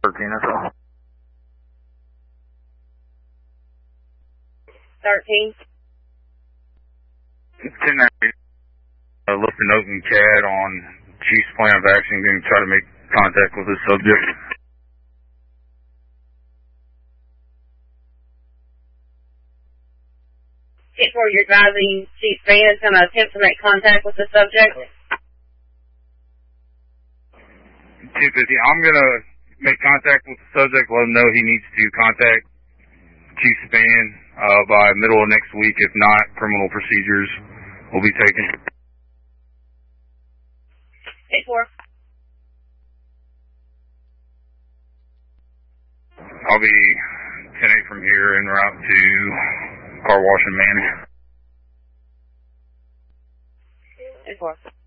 13 or so. 13. 10-9. Left a note in CAD on Chief's plan of action, going to try to make contact with the subject. For your advising Chief Spann is going to attempt to make contact with the subject. 10-50. I'm going to make contact with the subject, let him know he needs to contact Chief Spann by middle of next week. If not, criminal procedures will be taken. 8-4. I'll be 10-8 from here en route to car wash and manage. 8-4.